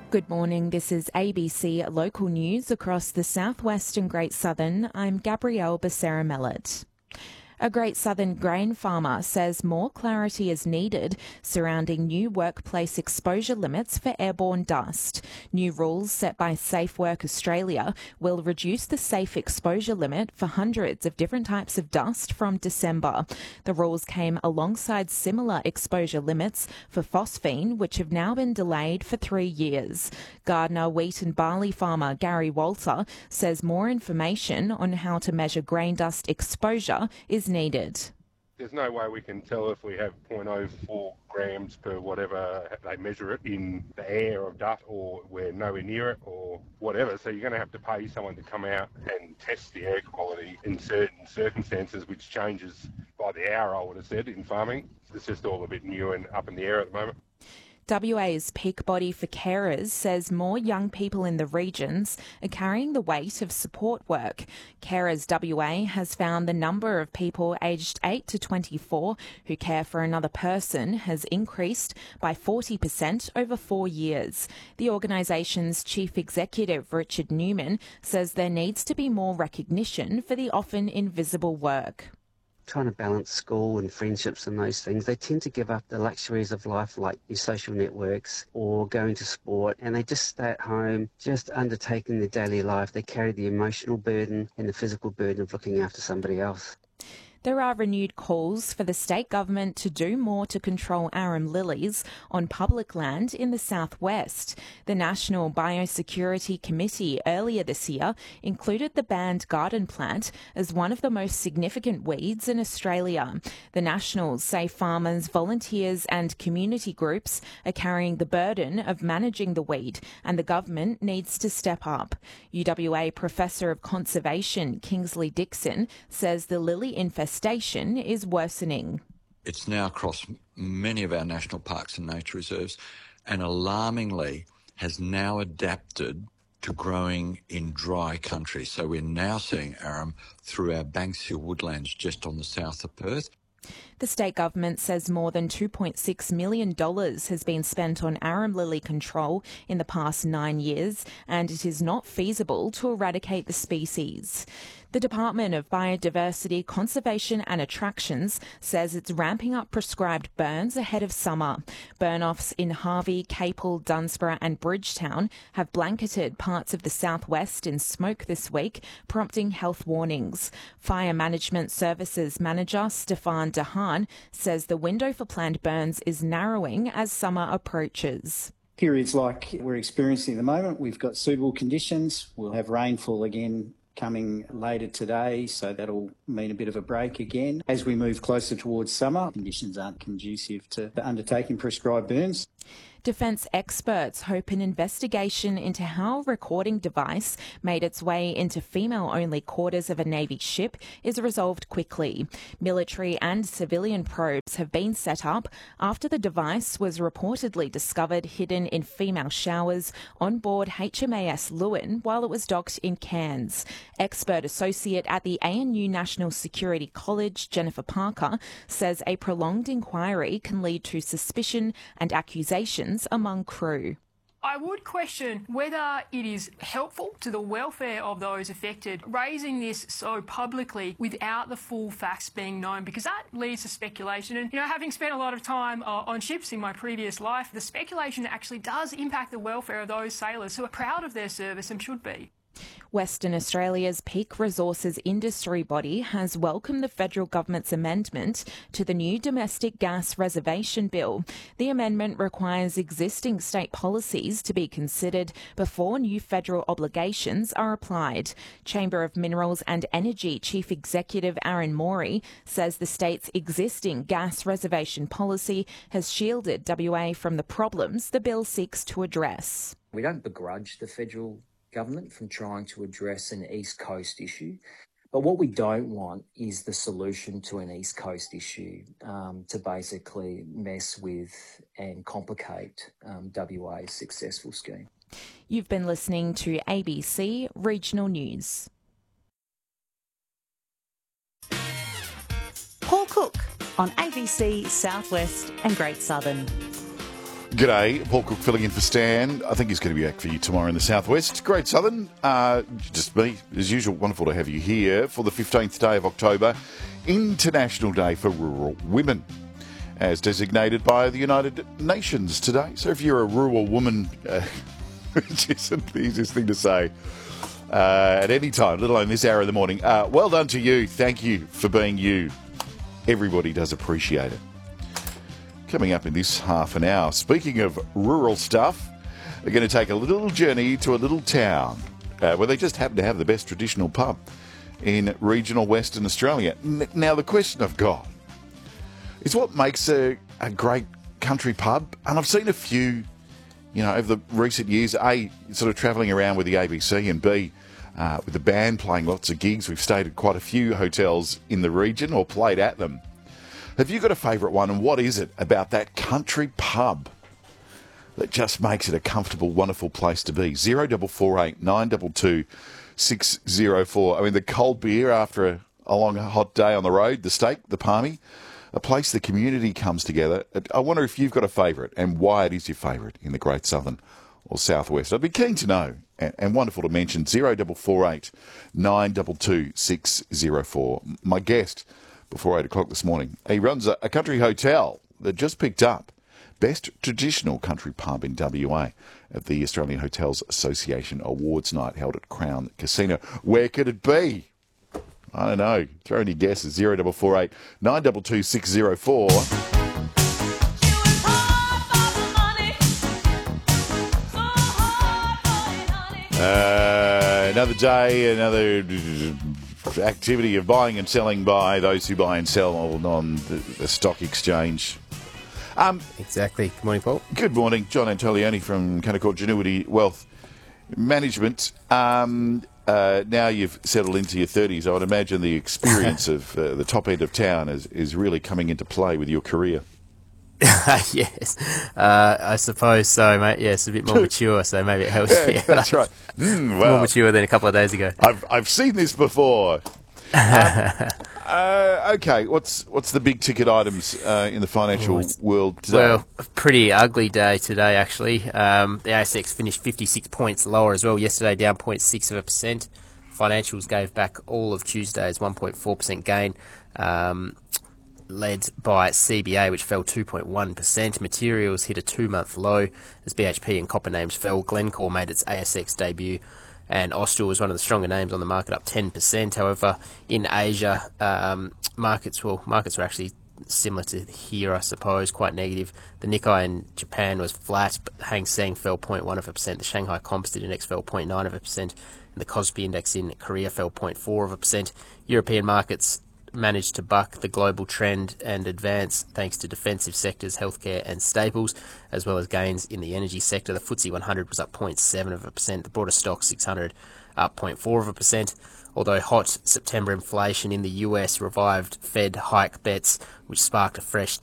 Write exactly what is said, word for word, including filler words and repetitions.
Good morning, this is A B C Local News across the southwest and Great Southern. I'm Gabrielle Becerra-Mellett. A Great Southern grain farmer says more clarity is needed surrounding new workplace exposure limits for airborne dust. New rules set by Safe Work Australia will reduce the safe exposure limit for hundreds of different types of dust from December. The rules came alongside similar exposure limits for phosphine, which have now been delayed for three years. Gardner wheat and barley farmer Gary Walter says more information on how to measure grain dust exposure is needed. There's no way we can tell if we have zero point zero four grams per whatever they measure it in the air of dust, or we're nowhere near it, or whatever. So you're going to have to pay someone to come out and test the air quality in certain circumstances, which changes by the hour, I would have said, in farming. It's just all a bit new and up in the air at the moment. W A's peak body for carers says more young people in the regions are carrying the weight of support work. Carers W A has found the number of people aged eight to twenty-four who care for another person has increased by forty percent over four years. The organisation's chief executive, Richard Newman, says there needs to be more recognition for the often invisible work. Trying to balance school and friendships and those things, they tend to give up the luxuries of life like your social networks or going to sport, and they just stay at home, just undertaking their daily life. They carry the emotional burden and the physical burden of looking after somebody else. There are renewed calls for the state government to do more to control arum lilies on public land in the southwest. The National Biosecurity Committee earlier this year included the banned garden plant as one of the most significant weeds in Australia. The Nationals say farmers, volunteers and community groups are carrying the burden of managing the weed, and the government needs to step up. U W A Professor of Conservation Kingsley Dixon says the lily infestation Station is worsening. It's now across many of our national parks and nature reserves, and alarmingly has now adapted to growing in dry country. So we're now seeing arum through our Banks Hill woodlands just on the south of Perth. The state government says more than two point six million dollars has been spent on arum lily control in the past nine years, and it is not feasible to eradicate the species. The Department of Biodiversity, Conservation and Attractions says it's ramping up prescribed burns ahead of summer. Burn-offs in Harvey, Capel, Dunsborough and Bridgetown have blanketed parts of the southwest in smoke this week, prompting health warnings. Fire Management Services Manager Stefan Dehaan says the window for planned burns is narrowing as summer approaches. Periods like we're experiencing at the moment, we've got suitable conditions. We'll have rainfall again coming later today, so that'll mean a bit of a break again. As we move closer towards summer, conditions aren't conducive to undertaking prescribed burns. Defence experts hope an investigation into how a recording device made its way into female-only quarters of a Navy ship is resolved quickly. Military and civilian probes have been set up after the device was reportedly discovered hidden in female showers on board H M A S Lewin while it was docked in Cairns. Expert associate at the A N U National Security College, Jennifer Parker, says a prolonged inquiry can lead to suspicion and accusations among crew. I would question whether it is helpful to the welfare of those affected raising this so publicly without the full facts being known, because that leads to speculation. And, you know, having spent a lot of time uh, on ships in my previous life, the speculation actually does impact the welfare of those sailors who are proud of their service and should be. Western Australia's peak resources industry body has welcomed the federal government's amendment to the new domestic gas reservation bill. The amendment requires existing state policies to be considered before new federal obligations are applied. Chamber of Minerals and Energy Chief Executive Aaron Morey says the state's existing gas reservation policy has shielded W A from the problems the bill seeks to address. We don't begrudge the federal government from trying to address an East Coast issue. But what we don't want is the solution to an East Coast issue um, to basically mess with and complicate um, W A's successful scheme. You've been listening to A B C Regional News. Paul Cook on A B C Southwest and Great Southern. G'day, Paul Cook filling in for Stan. I think he's going to be back for you tomorrow in the southwest. Great Southern, uh, just me, as usual. Wonderful to have you here for the fifteenth day of October, International Day for Rural Women, as designated by the United Nations today. So if you're a rural woman, uh, which isn't the easiest thing to say uh, at any time, let alone this hour of the morning, uh, well done to you. Thank you for being you. Everybody does appreciate it. Coming up in this half an hour, speaking of rural stuff, we're going to take a little journey to a little town uh, where they just happen to have the best traditional pub in regional Western Australia. N- now, the question I've got is what makes a, a great country pub? And I've seen a few, you know, over the recent years, A, sort of travelling around with the A B C, and B, uh, with the band playing lots of gigs. We've stayed at quite a few hotels in the region or played at them. Have you got a favourite one, and what is it about that country pub that just makes it a comfortable, wonderful place to be? Zero double four eight nine double two six zero four. I mean, the cold beer after a, a long, hot day on the road, the steak, the palmy, a place the community comes together. I wonder if you've got a favourite and why it is your favourite in the Great Southern or Southwest. I'd be keen to know, and, and wonderful to mention. Zero double four eight nine double two six zero four. My guest before eight o'clock this morning. He runs a, a country hotel that just picked up Best Traditional Country Pub in W A at the Australian Hotels Association Awards Night held at Crown Casino. Where could it be? I don't know. Throw any guesses. Zero double four eight nine double two six zero four. Uh, another day, another activity of buying and selling by those who buy and sell on the, the stock exchange. Um, exactly. Good morning, Paul. Good morning. John Antolioni from Canaccord Genuity Wealth Management. Um, uh, now you've settled into your thirties, I would imagine the experience of uh, the top end of town is, is really coming into play with your career. Yes, uh, I suppose so, mate. Yes, a bit more mature, so maybe it helps. Yeah, that's right. Mm, well, more mature than a couple of days ago. I've I've seen this before. um, uh, okay, what's what's the big ticket items uh, in the financial oh, world today? Well, a pretty ugly day today, actually. Um, the A S X finished fifty-six points lower as well yesterday, down zero point six of a percent. Financials gave back all of Tuesday's one point four percent gain. Um, led by C B A, which fell two point one percent. Materials hit a two-month low as B H P and copper names fell. Glencore made its A S X debut, and Austral was one of the stronger names on the market, up ten percent. However, in Asia, um, markets well, markets were actually similar to here, I suppose, quite negative. The Nikkei in Japan was flat, but Hang Seng fell zero point one of a percent. The Shanghai Composite Index fell zero point nine of a percent, and the Kospi Index in Korea fell zero point four of a percent. European markets managed to buck the global trend and advance thanks to defensive sectors, healthcare and staples, as well as gains in the energy sector. The F T S E one hundred was up zero point seven of a percent. The broader stock six hundred up zero point four of a percent. Although hot September inflation in the U S revived Fed hike bets, which sparked a fresh